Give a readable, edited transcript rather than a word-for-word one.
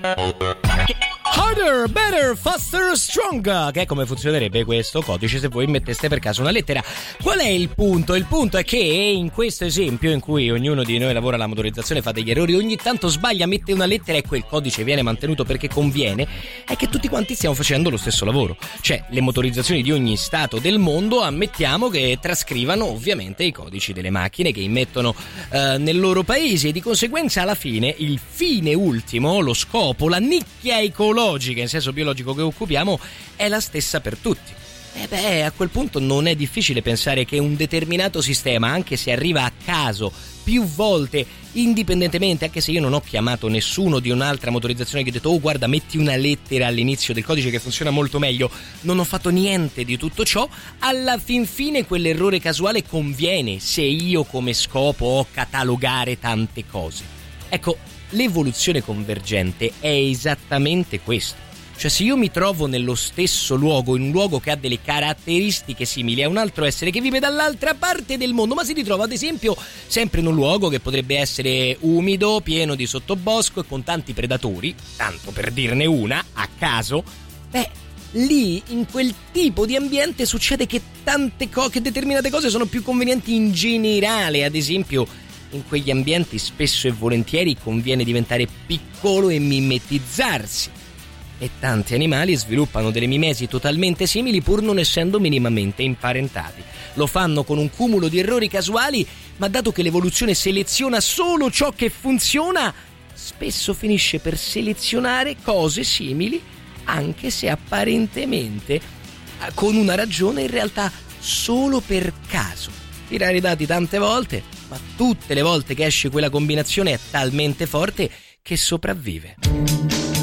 Harder, better, faster, stronger, che è come funzionerebbe questo codice se voi metteste per caso una lettera. Qual è il punto? Il punto è che in questo esempio in cui ognuno di noi lavora alla motorizzazione, fa degli errori, ogni tanto sbaglia, mette una lettera e quel codice viene mantenuto perché conviene, è che tutti quanti stiamo facendo lo stesso lavoro. Cioè, le motorizzazioni di ogni stato del mondo ammettiamo che trascrivano ovviamente i codici delle macchine che immettono nel loro paese, e di conseguenza alla fine il fine ultimo, lo scopo, la nicchia ecologica in senso biologico che occupiamo è la stessa per tutti. A quel punto non è difficile pensare che un determinato sistema, anche se arriva a caso più volte indipendentemente, anche se io non ho chiamato nessuno di un'altra motorizzazione che ha detto oh guarda metti una lettera all'inizio del codice che funziona molto meglio, non ho fatto niente di tutto ciò, alla fin fine quell'errore casuale conviene se io come scopo ho catalogare tante cose. Ecco, l'evoluzione convergente è esattamente questo. Cioè, se io mi trovo nello stesso luogo, in un luogo che ha delle caratteristiche simili a un altro essere che vive dall'altra parte del mondo, ma si ritrova ad esempio sempre in un luogo che potrebbe essere umido, pieno di sottobosco e con tanti predatori, tanto per dirne una, a caso, lì, in quel tipo di ambiente, succede che che determinate cose sono più convenienti in generale. Ad esempio, in quegli ambienti spesso e volentieri conviene diventare piccolo e mimetizzarsi. E tanti animali sviluppano delle mimesi totalmente simili pur non essendo minimamente imparentati. Lo fanno con un cumulo di errori casuali, ma dato che l'evoluzione seleziona solo ciò che funziona, spesso finisce per selezionare cose simili, anche se apparentemente con una ragione, in realtà solo per caso. Tirare i dati tante volte, ma tutte le volte che esce quella combinazione è talmente forte che sopravvive.